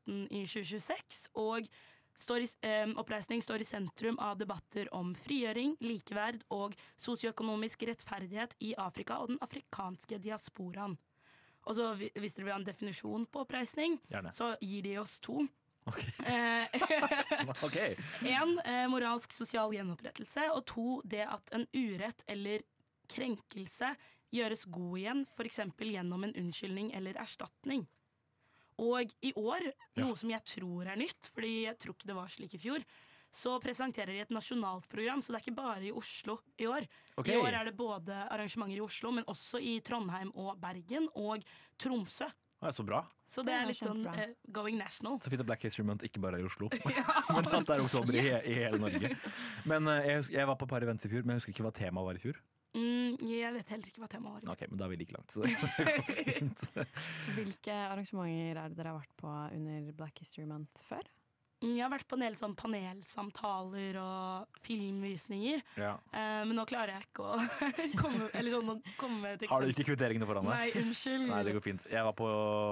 måneden i 2026, og oppreisning står i sentrum av debatter om frigjøring, likeverd og sosioøkonomisk rettferdighet i Afrika og den afrikanske diasporaen. Og så hvis dere vil ha en definisjon på oppreisning, så gir de oss 2. Okay. 1. Moralsk sosial gjenopprettelse, og 2. Det at en urett eller krenkelse gjøres god igjen, for eksempel gjennom en unnskyldning eller erstatning. Og i år, noe som jeg tror er nytt, fordi jeg tror ikke det var slik i fjor, så presenterer de et nasjonalt program, så det er ikke bare i Oslo i år. Okay. I år er det både arrangementer i Oslo, men også i Trondheim og Bergen og Tromsø. Så bra. Så det er litt sånn going national. Så fint at Black History Month ikke bare er i Oslo, men at det er oktober i hele Norge. Men jeg var på et par events i fjor, men jeg husker ikke hva temaet var i fjor. Jeg vet heller ikke hva temaet var i fjor. Ok, men da er vi like langt. Så. Hvilke arrangementer er det dere har vært på under Black History Month før? Jeg har vært på en del sånn panelsamtaler og filmvisninger, men nå klarer jeg ikke å komme til eksempel. Har du ikke kvitteringene foran deg? Nei, unnskyld. Nei, det går fint. Jeg var på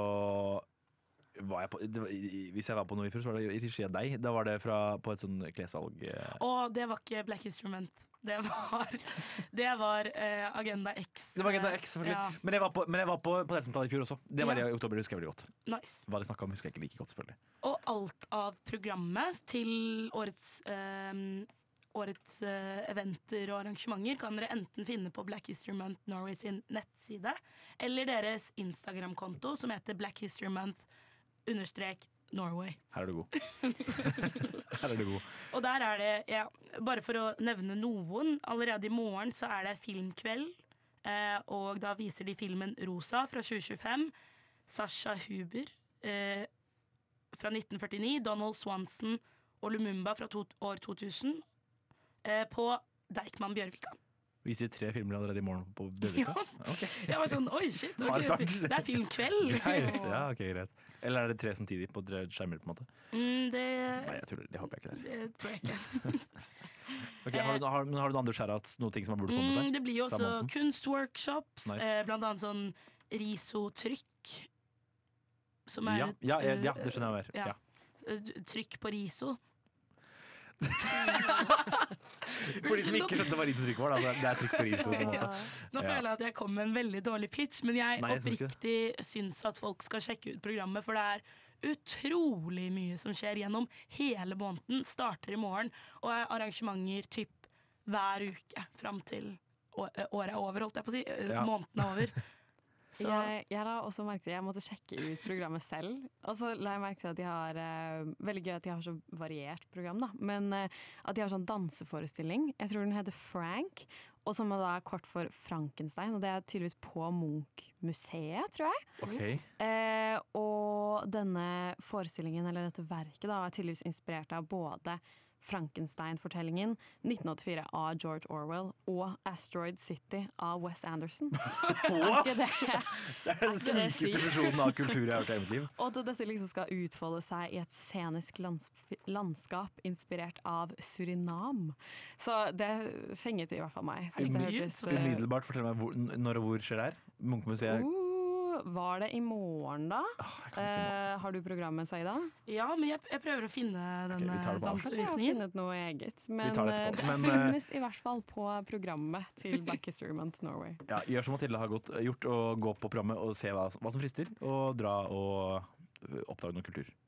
hvis jeg var på noe i fjor, så var det i regi av deg. Da var det på et sånn klessalg. Det var ikke Black History Month. Det var Agenda X. Det var Agenda X, selvfølgelig. Ja. Men jeg var på panelsamtale i fjor også. Det var i oktober, husker jeg veldig godt. Nice. Hva de snakket om husker jeg ikke like godt, selvfølgelig. Og alt av programmet til årets eventer og arrangementer kan dere enten finne på Black History Month Norway sin nettside, eller deres Instagram-konto som heter Black History Month _Norway. Her er du god. Her er du god. Og der er det, bare for å nevne noen, allerede i morgen så er det filmkveld, og da viser de filmen Rosa fra 2025, Sasha Huber fra 1949, Donald Swanson og Lumumba fra år 2000 på Deichman Bjørvika. Viser de 3 filmer allerede i morgen på Bjørvika? Okay. Jeg var sånn, oi shit, det er filmkveld. Ok, greit. Eller er det 3 samtidig på 3 skjermer på en måte? Nei, jeg tror det håper jeg ikke det tror jeg ikke. Okay, har du noen andre shoutouts, noen ting som man burde få med seg? Det blir jo også kunstworkshops, nice. Blant annet sånn risotrykk, som er det skjønner jeg mer. Trykk på riso. For de som ikke skjønte hva risotrykk var, det er trykk på riso på en måte. Nå føler jeg at jeg kom med en veldig dårlig pitch, men jeg oppriktig syns at folk skal sjekke ut programmet, for det er utrolig mye som skjer gjennom hele måneden. Starter i morgen og er arrangementer typ hver uke fram til året er over, holdt jeg på å si. Måneden er over. Jeg la også merke til jeg måtte sjekke ut programmet selv, og så la jeg merke til at de har veldig gøy at de har så variert program da, men at de har sånn danseforestilling, jeg tror den heter Frank, og som er da kort for Frankenstein, og det er tydeligvis på Munch-museet, tror jeg. Okay. Og denne forestillingen, eller dette verket da, er tydeligvis inspirert av både Frankenstein-fortellingen 1984 av George Orwell og Asteroid City av Wes Anderson. What? Det er den sykeste versjonen av kultur jeg har hørt i mitt liv. Og at dette liksom skal utfolde seg i et scenisk landskap inspirert av Surinam. Så det fenget i hvert fall meg. Umiddelbart, fortell meg når og hvor skjer det her? Munchmuseet? Var det i morgen da? Har du programmet, Saida? Ja, men jeg prøver å finne denne dansevisningen. Jeg har funnet noe eget, men det finnes i hvert fall på programmet til Black History Month Norway. Ja, gjør som Mathilde har gjort, og gå på programmet og se hva som frister, og dra og oppdage noe kultur.